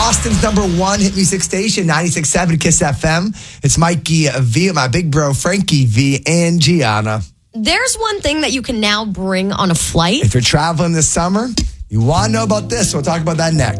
Boston's #1 hit music station, 96.7 Kiss FM. It's Mikey V, my big bro Frankie V, and Gianna. There's one thing that you can now bring on a flight. If you're traveling this summer, you want to know about this. We'll talk about that next.